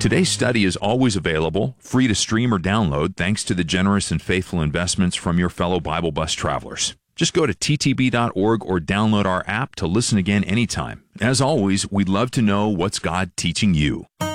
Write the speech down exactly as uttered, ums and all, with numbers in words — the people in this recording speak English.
Today's study is always available, free to stream or download, thanks to the generous and faithful investments from your fellow Bible Bus travelers. Just go to t t b dot org or download our app to listen again anytime. As always, we'd love to know what's God teaching you.